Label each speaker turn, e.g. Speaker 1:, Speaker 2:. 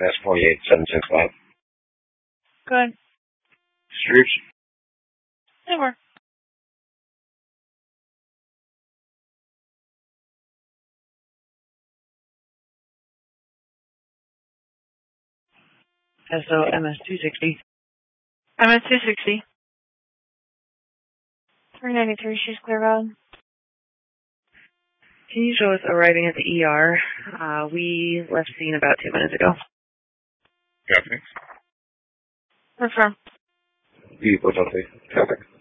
Speaker 1: That's 48765.
Speaker 2: Good.
Speaker 1: Streets.
Speaker 2: Never.
Speaker 3: SO MS-260.
Speaker 2: MS-260. 393, she's clear road.
Speaker 3: Can you show us arriving at the ER? We left scene about 2 minutes ago.
Speaker 1: Copy.
Speaker 2: Confirm.
Speaker 1: Vehicle, copy.